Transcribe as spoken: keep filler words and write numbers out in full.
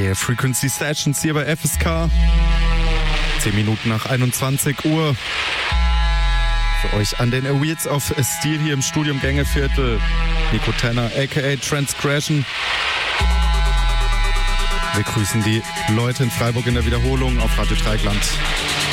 High Frequency Sessions hier bei F S K. zehn Minuten nach einundzwanzig Uhr. Für euch an den Weirds of Steel hier im Studium Gängeviertel. Nico Tanner, aka Transgression. Wir grüßen die Leute in Freiburg in der Wiederholung auf Radio Dreieckland.